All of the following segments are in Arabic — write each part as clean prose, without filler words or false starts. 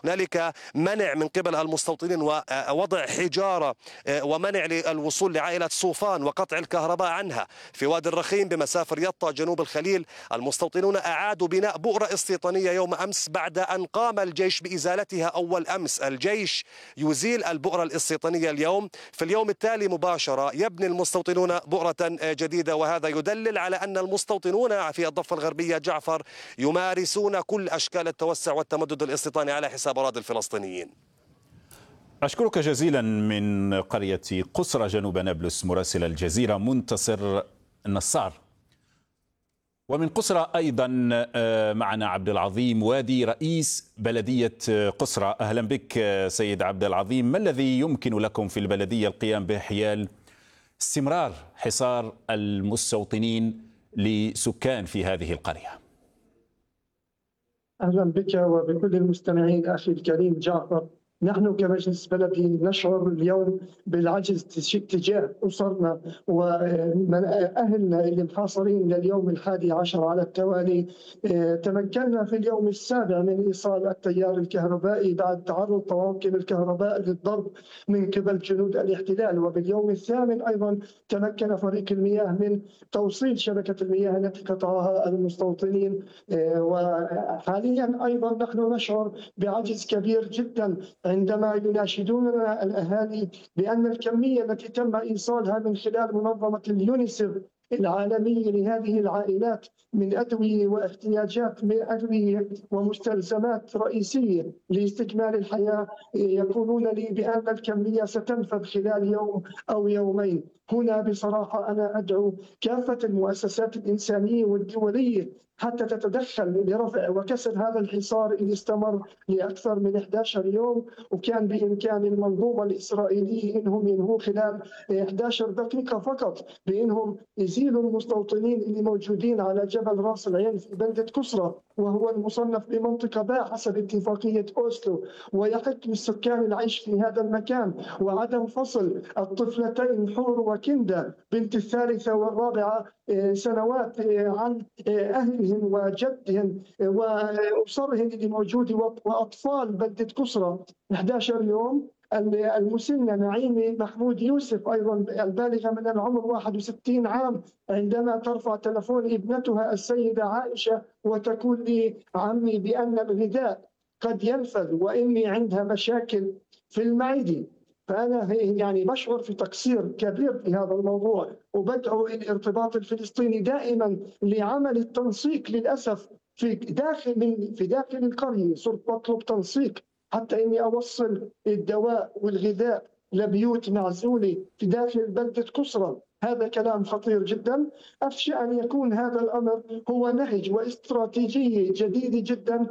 هنالك منع من قبل المستوطنين ووضع حجارة ومنع للوصول لعائلة صوفان وقطع الكهرباء عنها. في وادي الرخيم بمسافة يطا جنوب الخليل المستوطنون أعادوا بناء بؤرة استيطانية يوم أمس بعد أن قام الجيش بإزالتها أول أمس. الجيش يزيل البؤرة الاستيطانية اليوم، في اليوم التالي مباشرة يبني المستوطنون بؤرة جديدة، وهذا يدلل على أن المستوطنون في الضفة الغربية جعفر يمارسون كل أشكال التوسع والتمدد الاستيطاني على حساب أراضي الفلسطينيين. أشكرك جزيلا من قرية قصرى جنوب نابلس مراسل الجزيرة منتصر النصار. ومن قصرى أيضا معنا عبد العظيم وادي رئيس بلدية قصرى. أهلا بك سيد عبد العظيم. ما الذي يمكن لكم في البلدية القيام به حيال استمرار حصار المستوطنين لسكان في هذه القرية؟ أهلا بك وبكل المستمعين أخي الكريم جعفر. نحن كمجلس بلدي نشعر اليوم بالعجز تجاه أسرنا وأهلنا اللي محاصرين لليوم ال11 على التوالي. تمكنا في اليوم السابع من إيصال التيار الكهربائي بعد تعرض طواقم الكهرباء للضرب من قبل جنود الاحتلال، وباليوم الثامن أيضا تمكن فريق المياه من توصيل شبكة المياه التي قطعها المستوطنين. وحاليا أيضا نحن نشعر بعجز كبير جدا عندما يناشدوننا الأهالي بأن الكمية التي تم إيصالها من خلال منظمة اليونيسف العالمية لهذه العائلات من أدوية واحتياجات من أدوية ومستلزمات رئيسية لاستكمال الحياة، يقولون لي بأن الكمية ستنفذ خلال يوم أو يومين. هنا بصراحة أنا أدعو كافة المؤسسات الإنسانية والدولية حتى تتدخل لرفع وكسر هذا الحصار اللي استمر لأكثر من 11 يوم، وكان بإمكان المنظومة الإسرائيلية إنهم ينهوا خلال 11 دقيقة فقط، بإنهم يزيلوا المستوطنين اللي موجودين على جبل راس العين في بلدة قصرى، وهو المصنف بمنطقة باء حسب اتفاقية أوسلو، ويحق للسكان العيش في هذا المكان، وعدم فصل الطفلتين حور وكندا بنت الثالثة والرابعة سنوات عن أهلهم وجدهم وأسرهم اللي موجودة وأطفال بلدة قصرى 11 يوم. المسنة نعيمة محمود يوسف أيضا البالغة من العمر 61 عام عندما ترفع تلفون ابنتها السيدة عائشة وتقول لي عمي بأن الغذاء قد ينفذ وإني عندها مشاكل في المعدة. فأنا يعني بشعر في تقصير كبير في هذا الموضوع، وبدعو الارتباط الفلسطيني دائما لعمل التنسيق. للأسف في داخل القرية صرت بطلب تنسيق حتى إني أوصل الدواء والغذاء لبيوت معزولة في داخل بلدة قصرى. هذا كلام خطير جدا. أخشى أن يكون هذا الأمر هو نهج واستراتيجية جديدة جدا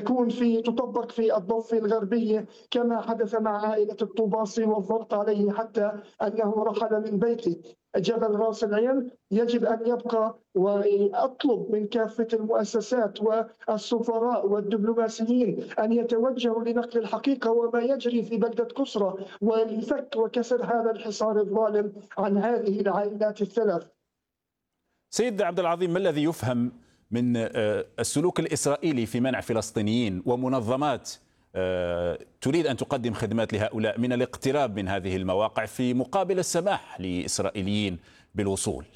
تطبق في الضفة الغربية كما حدث مع عائلة الطوباسي والضغط عليه حتى أنه رحل من بيته. جبل راس العين يجب أن يبقى، وأطلب من كافة المؤسسات والسفراء والدبلوماسيين أن يتوجهوا لنقل الحقيقة وما يجري في بلدة قصرى ولفك وكسر هذا الحصار الظالم عن هذه العائلات الثلاث. سيد عبد العظيم، ما الذي يفهم من السلوك الإسرائيلي في منع فلسطينيين ومنظمات تريد أن تقدم خدمات لهؤلاء من الاقتراب من هذه المواقع في مقابل السماح لإسرائيليين بالوصول؟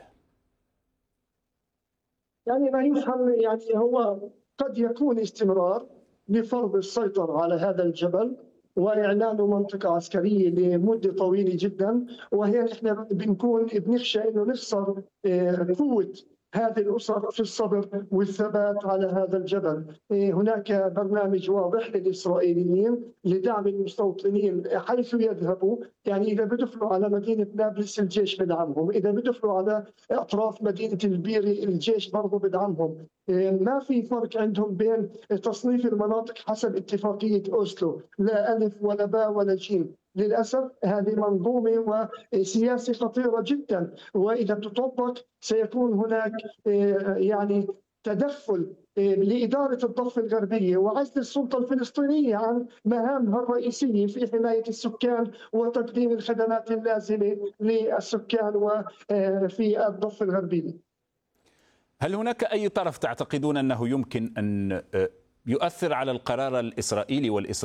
يعني ما يفهم يعني هو قد يكون استمرار لفرض السيطرة على هذا الجبل وإعلان منطقة عسكرية لمدة طويلة جدا، وهي نحن بنخشى إنه نخسر قوة هذه الأسر في الصبر والثبات على هذا الجبل. هناك برنامج واضح للإسرائيليين لدعم المستوطنين حيث يذهبوا. يعني إذا بدخلوا على مدينة نابلس الجيش بدعمهم، إذا بدخلوا على أطراف مدينة البيري الجيش برضو بدعمهم. ما في فرق عندهم بين تصنيف المناطق حسب اتفاقية أوسلو، لا ألف ولا باء ولا جيم. للأسف هذه منظومة وسياسة خطيرة جدا، وإذا تطبق سيكون هناك يعني تدخل لإدارة الضفة الغربية وعزل السلطة الفلسطينية عن مهامها الرئيسية في حماية السكان وتقديم الخدمات اللازمة للسكان وفي الضفة الغربية. هل هناك أي طرف تعتقدون أنه يمكن أن يؤثر على القرار الإسرائيلي والإسرائيلي